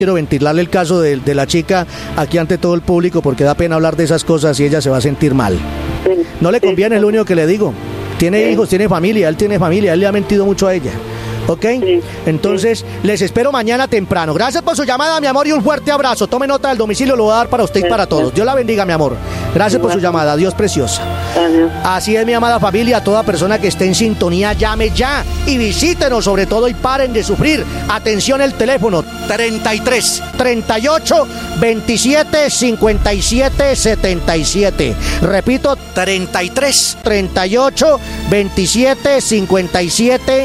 Quiero ventilarle el caso de la chica aquí ante todo el público porque da pena hablar de esas cosas y ella se va a sentir mal. No le conviene, es lo único que le digo. Tiene hijos, tiene familia, él le ha mentido mucho a ella. ¿Ok? Entonces, les espero mañana temprano. Gracias por su llamada, mi amor, y un fuerte abrazo. Tome nota del domicilio, lo voy a dar para usted y para todos. Dios la bendiga, mi amor. Gracias por su llamada. Adiós, preciosa. Así es, mi amada familia. Toda persona que esté en sintonía, llame ya y visítenos, sobre todo, y paren de sufrir. Atención, el teléfono 33 38 27 57 77. Repito, 33 38 27 57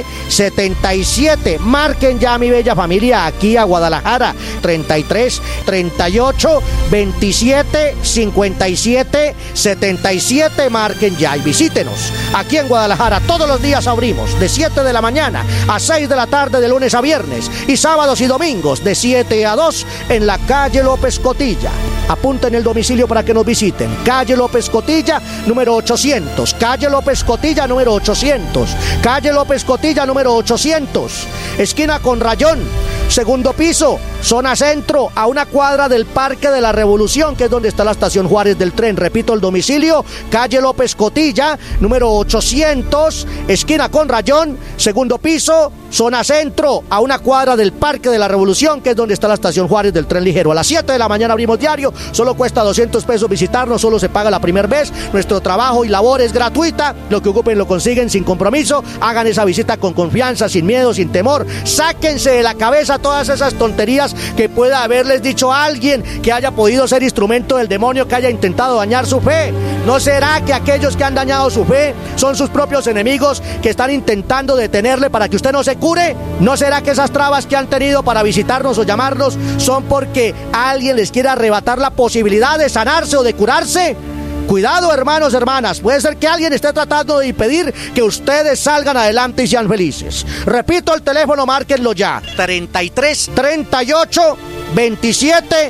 77. Marquen ya, mi bella familia, aquí a Guadalajara. 33 38 27 57 77. Marquen ya y visítenos aquí en Guadalajara. Todos los días abrimos de 7 de la mañana a 6 de la tarde, de lunes a viernes, y sábados y domingos de 7 a 2 en la calle López Cotilla. Apunten el domicilio para que nos visiten. Calle López Cotilla, número 800. Calle López Cotilla, número 800. Calle López Cotilla, número 800. Esquina con Rayón. Segundo piso, zona centro, a una cuadra del Parque de la Revolución, que es donde está la estación Juárez del tren. Repito el domicilio, calle López Cotilla, número 800, esquina con Rayón, segundo piso, zona centro, a una cuadra del Parque de la Revolución, que es donde está la estación Juárez del tren ligero. A las 7 de la mañana abrimos diario, solo cuesta 200 pesos visitarnos, solo se paga la primera vez. Nuestro trabajo y labor es gratuita, lo que ocupen lo consiguen sin compromiso. Hagan esa visita con confianza, sin miedo, sin temor. Sáquense de la cabeza todas esas tonterías que pueda haberles dicho a alguien que haya podido ser instrumento del demonio, que haya intentado dañar su fe. ¿No será que aquellos que han dañado su fe son sus propios enemigos que están intentando detenerle para que usted no se cure? ¿No será que esas trabas que han tenido para visitarnos o llamarnos son porque alguien les quiere arrebatar la posibilidad de sanarse o de curarse? Cuidado, hermanos, hermanas, puede ser que alguien esté tratando de impedir que ustedes salgan adelante y sean felices. Repito el teléfono, márquenlo ya. 33 38 27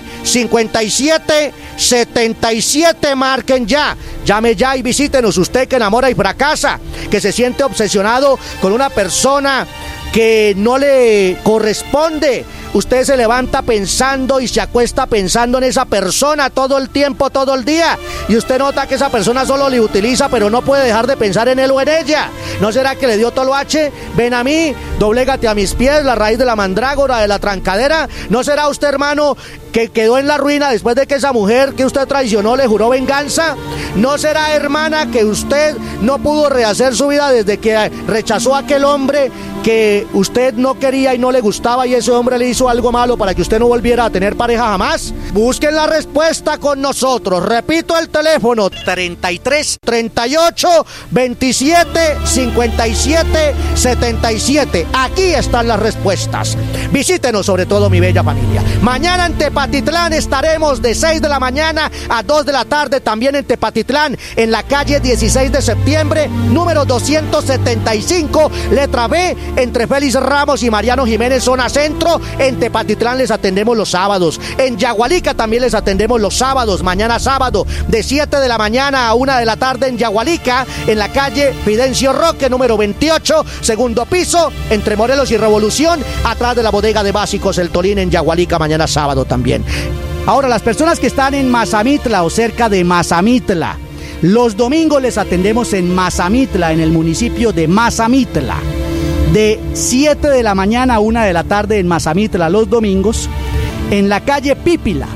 57 77. Marquen ya. Llame ya y visítenos. Usted que enamora y fracasa, que se siente obsesionado con una persona que no le corresponde. Usted se levanta pensando y se acuesta pensando en esa persona todo el tiempo, todo el día. Y usted nota que esa persona solo le utiliza, pero no puede dejar de pensar en él o en ella. ¿No será que le dio toloache? Ven a mí, doblégate a mis pies, la raíz de la mandrágora, de la trancadera. ¿No será usted, hermano, que quedó en la ruina después de que esa mujer que usted traicionó le juró venganza? ¿No será, hermana, que usted no pudo rehacer su vida desde que rechazó a aquel hombre que usted no quería y no le gustaba, y ese hombre le hizo algo malo para que usted no volviera a tener pareja jamás? Busquen la respuesta con nosotros. Repito el teléfono: 33 38 27 57 77. Aquí están las respuestas. Visítenos, sobre todo, mi bella familia. Mañana en Tepatitlán estaremos de 6 de la mañana a 2 de la tarde, también en Tepatitlán, en la calle 16 de septiembre, número 275, letra B, entre Félix Ramos y Mariano Jiménez, zona centro. En Tepatitlán les atendemos los sábados. En Yagualica también les atendemos los sábados. Mañana sábado, de 7 de la mañana a 1 de la tarde en Yagualica, en la calle Fidencio Roque, número 28, segundo piso, entre Morelos y Revolución, atrás de la bodega de básicos El Tolín, en Yagualica, mañana sábado también. Ahora, las personas que están en Mazamitla o cerca de Mazamitla, los domingos les atendemos en Mazamitla, en el municipio de Mazamitla. De 7 de la mañana a 1 de la tarde en Mazamitla los domingos, en la calle Pípila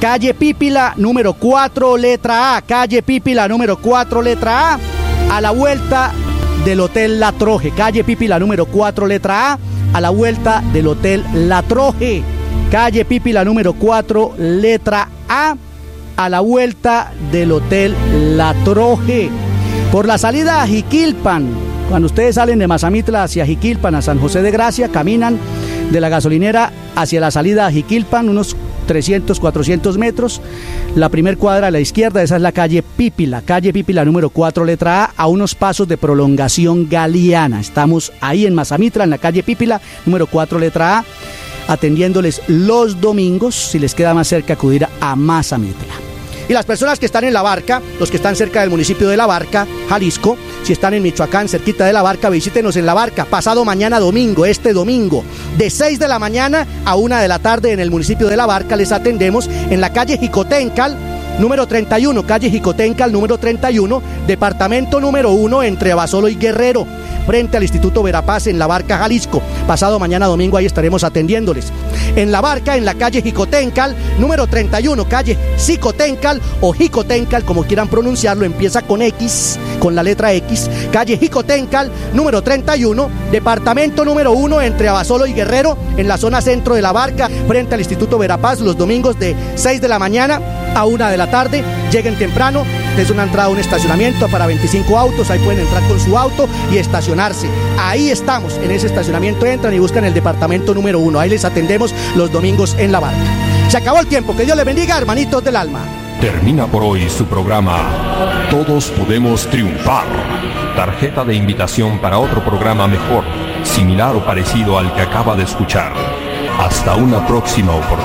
número 4, letra A, calle Pípila número 4, letra A, a la vuelta del Hotel La Troje, calle Pípila número 4, letra a la vuelta del Hotel La Troje, calle Pípila número 4, letra a la vuelta del Hotel La Troje. Por la salida a Jiquilpan, cuando ustedes salen de Mazamitla hacia Jiquilpan, a San José de Gracia, caminan de la gasolinera hacia la salida a Jiquilpan, unos 300, 400 metros. La primer cuadra a la izquierda, esa es la calle Pípila número 4, letra a unos pasos de Prolongación Galeana. Estamos ahí en Mazamitla, en la calle Pípila número 4, letra A, atendiéndoles los domingos, si les queda más cerca acudir a Mazamitla. Y las personas que están en La Barca, los que están cerca del municipio de La Barca, Jalisco, si están en Michoacán, cerquita de La Barca, visítenos en La Barca, pasado mañana domingo, este domingo, de 6 de la mañana a 1 de la tarde en el municipio de La Barca. Les atendemos en la calle Jicotencal, número 31, calle Jicotencal, número 31, departamento número 1, entre Abasolo y Guerrero, frente al Instituto Verapaz en La Barca, Jalisco. Pasado mañana domingo ahí estaremos atendiéndoles. En La Barca, en la calle Jicotencal, número 31, calle Jicotencal o Jicotencal, como quieran pronunciarlo, empieza con X, con la letra X, calle Jicotencal, número 31, departamento número 1, entre Abasolo y Guerrero, en la zona centro de La Barca, frente al Instituto Verapaz, los domingos de 6 de la mañana a 1 de la tarde. Lleguen temprano, es una entrada a un estacionamiento para 25 autos, ahí pueden entrar con su auto y estacionarse. Ahí estamos, en ese estacionamiento entran y buscan el departamento número 1, ahí les atendemos los domingos en La Barca. Se acabó el tiempo, que Dios les bendiga, hermanitos del alma. Termina por hoy su programa Todos Podemos Triunfar. Tarjeta de invitación para otro programa mejor, similar o parecido al que acaba de escuchar. Hasta una próxima oportunidad.